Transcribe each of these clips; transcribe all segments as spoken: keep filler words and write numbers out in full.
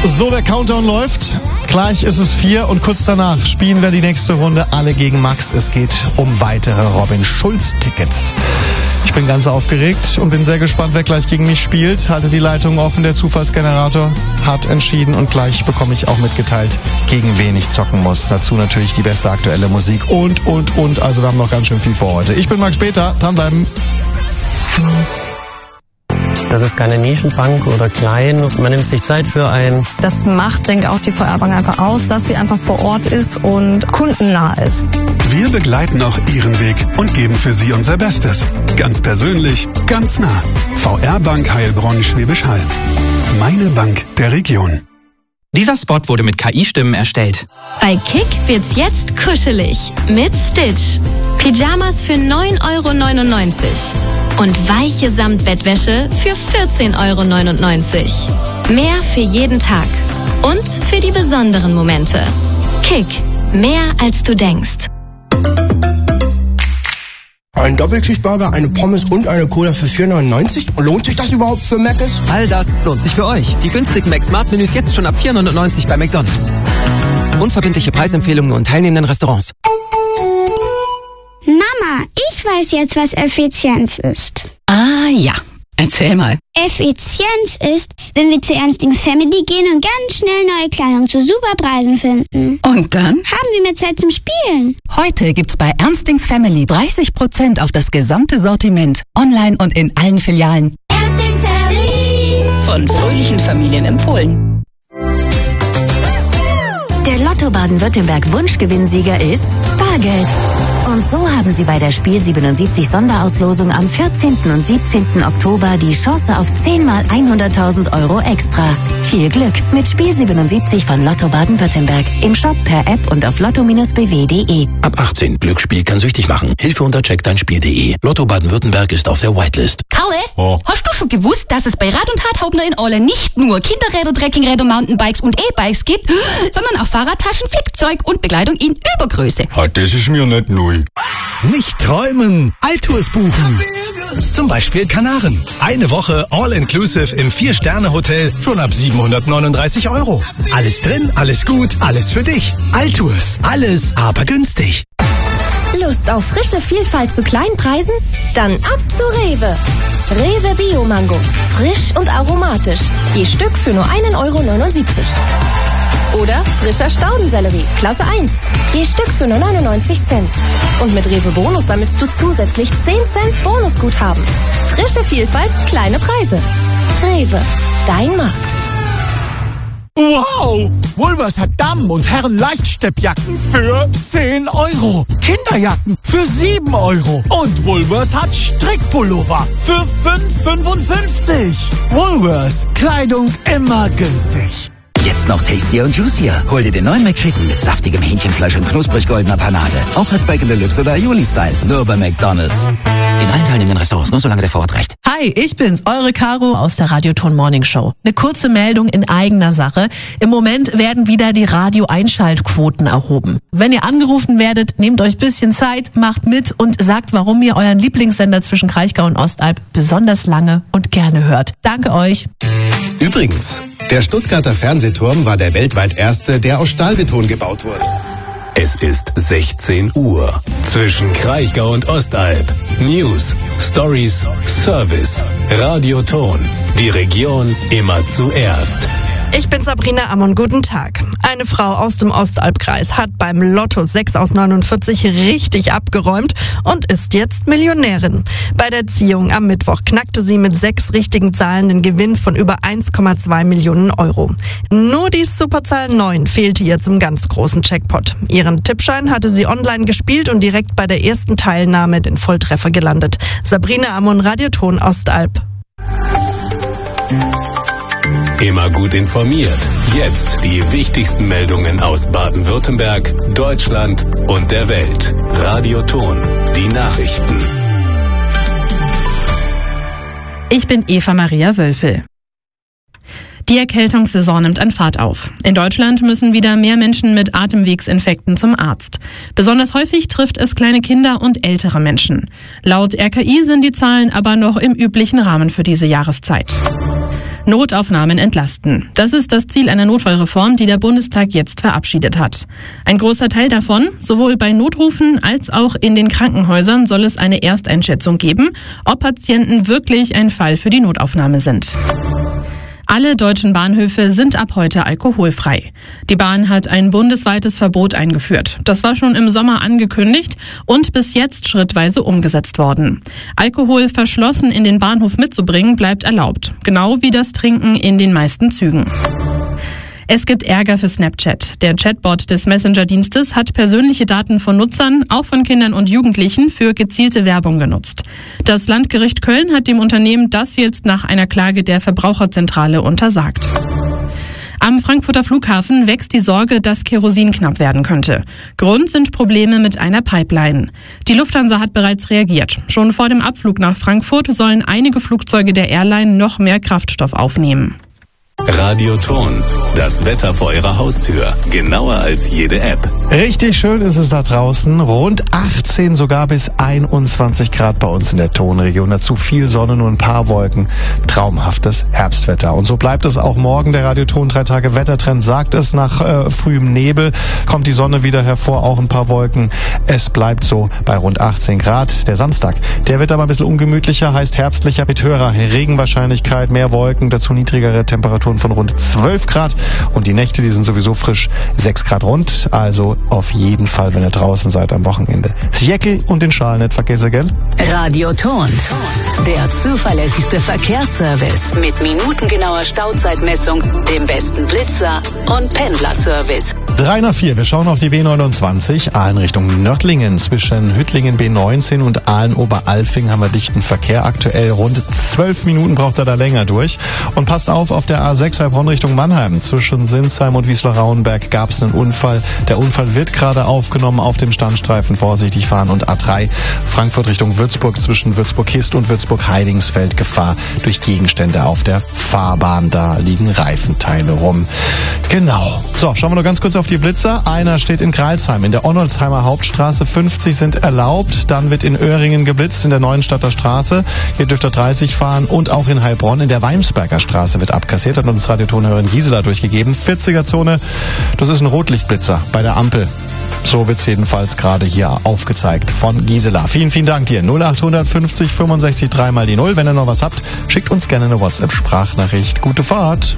So, der Countdown läuft. Gleich ist es vier und kurz danach spielen wir die nächste Runde alle gegen Max. Es geht um weitere Robin-Schulz-Tickets. Ich bin ganz aufgeregt und bin sehr gespannt, wer gleich gegen mich spielt. Halte die Leitung offen, der Zufallsgenerator hat entschieden und gleich bekomme ich auch mitgeteilt, gegen wen ich zocken muss. Dazu natürlich die beste aktuelle Musik und, und, und. Also wir haben noch ganz schön viel vor heute. Ich bin Max Peter, dranbleiben. Das ist keine Nischenbank oder klein. Man nimmt sich Zeit für ein. Das macht, denke ich, auch die V R-Bank einfach aus, dass sie einfach vor Ort ist und kundennah ist. Wir begleiten auch Ihren Weg und geben für Sie unser Bestes. Ganz persönlich, ganz nah. V R-Bank Heilbronn-Schwäbisch Hall. Meine Bank der Region. Dieser Spot wurde mit K I-Stimmen erstellt. Bei Kick wird's jetzt kuschelig mit Stitch. Pyjamas für neun Euro neunundneunzig und weiche Samtbettwäsche für vierzehn Euro neunundneunzig. Mehr für jeden Tag und für die besonderen Momente. Kick, mehr als du denkst. Ein Doppelcheeseburger, eine Pommes und eine Cola für vier neunundneunzig? Lohnt sich das überhaupt für Mc's? All das lohnt sich für euch. Die günstigen Mac-Smart-Menüs jetzt schon ab vier neunundneunzig bei McDonald's. Unverbindliche Preisempfehlungen und teilnehmenden Restaurants. Mama, ich weiß jetzt, was Effizienz ist. Ah ja, erzähl mal. Effizienz ist, wenn wir zu Ernstings Family gehen und ganz schnell neue Kleidung zu super Preisen finden. Und dann? Haben wir mehr Zeit zum Spielen. Heute gibt's bei Ernstings Family dreißig Prozent auf das gesamte Sortiment. Online und in allen Filialen. Ernstings Family. Von fröhlichen Familien empfohlen. Der Lotto Baden-Württemberg Wunschgewinnsieger ist Bargeld. Und so haben Sie bei der Spiel siebenundsiebzig Sonderauslosung am vierzehnten und siebzehnten Oktober die Chance auf zehn mal hunderttausend Euro extra. Viel Glück mit Spiel siebenundsiebzig von Lotto Baden-Württemberg. Im Shop, per App und auf lotto b w punkt de. Ab achtzehn. Glücksspiel kann süchtig machen. Hilfe unter check dein spiel punkt de. Lotto Baden-Württemberg ist auf der Whitelist. Kalle, oh. Hast du schon gewusst, dass es bei Rad- und Radhauptner in Orle nicht nur Kinderräder, Trekkingräder, Mountainbikes und E-Bikes gibt, sondern auch Fahrradtaschen, Flickzeug und Bekleidung in Übergröße? Halt, das ist mir nicht neu. Nicht träumen, Altours buchen. Zum Beispiel Kanaren. Eine Woche All-Inclusive im Vier-Sterne-Hotel schon ab siebenhundertneununddreißig Euro. Alles drin, alles gut, alles für dich. Altours, alles aber günstig. Lust auf frische Vielfalt zu kleinen Preisen? Dann ab zu Rewe. Rewe Bio-Mango. Frisch und aromatisch. Je Stück für nur einen Euro neunundsiebzig. Oder frischer Staudensellerie, Klasse eins. Je Stück für nur neunundneunzig Cent. Und mit Rewe Bonus sammelst du zusätzlich zehn Cent Bonusguthaben. Frische Vielfalt, kleine Preise. Rewe, dein Markt. Wow! Woolworths hat Damen- und Herren-Leichtsteppjacken für zehn Euro. Kinderjacken für sieben Euro. Und Woolworths hat Strickpullover für fünf fünfundfünfzig. Woolworths, Kleidung immer günstig. Jetzt noch tastier und juicier. Hol dir den neuen McChicken mit saftigem Hähnchenfleisch und knusprig goldener Panade. Auch als Bacon Deluxe oder Aioli-Style. Nur bei McDonald's. In allen teilnehmenden Restaurants, nur solange der Vorrat reicht. Hi, ich bin's, eure Caro aus der Radioton Morning Show. Eine kurze Meldung in eigener Sache. Im Moment werden wieder die Radio-Einschaltquoten erhoben. Wenn ihr angerufen werdet, nehmt euch bisschen Zeit, macht mit und sagt, warum ihr euren Lieblingssender zwischen Kraichgau und Ostalb besonders lange und gerne hört. Danke euch. Übrigens, der Stuttgarter Fernsehturm war der weltweit erste, der aus Stahlbeton gebaut wurde. Es ist sechzehn Uhr. Zwischen Kraichgau und Ostalb. News, Stories, Service. Radioton. Die Region immer zuerst. Ich bin Sabrina Ammon, guten Tag. Eine Frau aus dem Ostalbkreis hat beim Lotto sechs aus neunundvierzig richtig abgeräumt und ist jetzt Millionärin. Bei der Ziehung am Mittwoch knackte sie mit sechs richtigen Zahlen den Gewinn von über eins Komma zwei Millionen Euro. Nur die Superzahl neun fehlte ihr zum ganz großen Jackpot. Ihren Tippschein hatte sie online gespielt und direkt bei der ersten Teilnahme den Volltreffer gelandet. Sabrina Ammon, Radioton Ostalb. Immer gut informiert. Jetzt die wichtigsten Meldungen aus Baden-Württemberg, Deutschland und der Welt. Radioton, die Nachrichten. Ich bin Eva Maria Wölfel. Die Erkältungssaison nimmt an Fahrt auf. In Deutschland müssen wieder mehr Menschen mit Atemwegsinfekten zum Arzt. Besonders häufig trifft es kleine Kinder und ältere Menschen. Laut R K I sind die Zahlen aber noch im üblichen Rahmen für diese Jahreszeit. Notaufnahmen entlasten. Das ist das Ziel einer Notfallreform, die der Bundestag jetzt verabschiedet hat. Ein großer Teil davon, sowohl bei Notrufen als auch in den Krankenhäusern, soll es eine Ersteinschätzung geben, ob Patienten wirklich ein Fall für die Notaufnahme sind. Alle deutschen Bahnhöfe sind ab heute alkoholfrei. Die Bahn hat ein bundesweites Verbot eingeführt. Das war schon im Sommer angekündigt und bis jetzt schrittweise umgesetzt worden. Alkohol verschlossen in den Bahnhof mitzubringen bleibt erlaubt, genau wie das Trinken in den meisten Zügen. Es gibt Ärger für Snapchat. Der Chatbot des Messenger-Dienstes hat persönliche Daten von Nutzern, auch von Kindern und Jugendlichen, für gezielte Werbung genutzt. Das Landgericht Köln hat dem Unternehmen das jetzt nach einer Klage der Verbraucherzentrale untersagt. Am Frankfurter Flughafen wächst die Sorge, dass Kerosin knapp werden könnte. Grund sind Probleme mit einer Pipeline. Die Lufthansa hat bereits reagiert. Schon vor dem Abflug nach Frankfurt sollen einige Flugzeuge der Airline noch mehr Kraftstoff aufnehmen. Radioton, das Wetter vor Ihrer Haustür. Genauer als jede App. Richtig schön ist es da draußen. Rund achtzehn, sogar bis einundzwanzig Grad bei uns in der Tonregion. Dazu viel Sonne, nur ein paar Wolken. Traumhaftes Herbstwetter. Und so bleibt es auch morgen. Der Radioton drei Tage Wettertrend sagt es. Nach äh, frühem Nebel kommt die Sonne wieder hervor, auch ein paar Wolken. Es bleibt so bei rund achtzehn Grad. Der Samstag, der wird aber ein bisschen ungemütlicher, heißt herbstlicher mit höherer Regenwahrscheinlichkeit, mehr Wolken, dazu niedrigere Temperaturen von rund zwölf Grad und die Nächte, die sind sowieso frisch, sechs Grad rund, also auf jeden Fall, wenn ihr draußen seid am Wochenende. Das Jäckel und den Schal nicht vergessen, gell? Radioton, der zuverlässigste Verkehrsservice mit minutengenauer Stauzeitmessung, dem besten Blitzer und Pendlerservice. drei nach vier, wir schauen auf die B neunundzwanzig, Aalen Richtung Nördlingen. Zwischen Hüttlingen B neunzehn und Aalen-Oberalfing haben wir dichten Verkehr. Aktuell rund zwölf Minuten braucht er da länger durch. Und passt auf, auf der A sechs Heilbronn Richtung Mannheim. Zwischen Sinsheim und Wiesler-Rauenberg gab es einen Unfall. Der Unfall wird gerade aufgenommen auf dem Standstreifen. Vorsichtig fahren. Und A drei Frankfurt Richtung Würzburg. Zwischen Würzburg-Hist und Würzburg-Heidingsfeld Gefahr durch Gegenstände auf der Fahrbahn. Da liegen Reifenteile rum. Genau. So, schauen wir noch ganz kurz auf die Blitzer. Einer steht in Greilsheim. In der Onnolsheimer Hauptstraße fünfzig sind erlaubt. Dann wird in Öhringen geblitzt in der Neuenstadter Straße. Hier dürft ihr dreißig fahren. Und auch in Heilbronn in der Weimsberger Straße wird abkassiert. Hat uns Radiotonhörerin Gisela durchgegeben. vierziger Zone, das ist ein Rotlichtblitzer bei der Ampel. So wird's jedenfalls gerade hier aufgezeigt von Gisela. Vielen, vielen Dank dir. null acht fünfzig fünfundsechzig drei mal die null. Wenn ihr noch was habt, schickt uns gerne eine WhatsApp-Sprachnachricht. Gute Fahrt.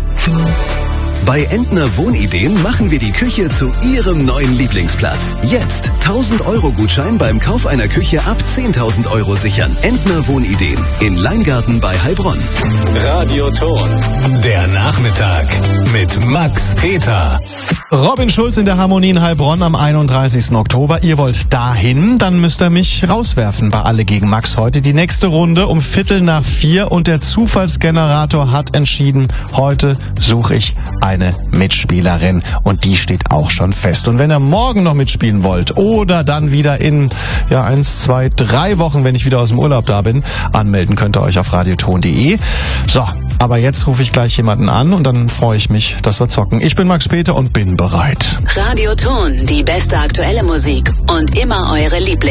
Bei Entner Wohnideen machen wir die Küche zu Ihrem neuen Lieblingsplatz. Jetzt tausend Euro Gutschein beim Kauf einer Küche ab zehntausend Euro sichern. Entner Wohnideen in Leingarten bei Heilbronn. Radioton, der Nachmittag mit Max Peter. Robin Schulz in der Harmonie in Heilbronn am einunddreißigsten Oktober. Ihr wollt dahin, dann müsst ihr mich rauswerfen bei Alle gegen Max heute. Die nächste Runde um Viertel nach vier und der Zufallsgenerator hat entschieden, heute suche ich eine Mitspielerin und die steht auch schon fest. Und wenn ihr morgen noch mitspielen wollt oder dann wieder in ja eins, zwei, drei Wochen, wenn ich wieder aus dem Urlaub da bin, anmelden könnt ihr euch auf radioton punkt de. So, aber jetzt rufe ich gleich jemanden an und dann freue ich mich, dass wir zocken. Ich bin Max Peter und bin bereit. Radioton, die beste aktuelle Musik und immer eure Lieblings.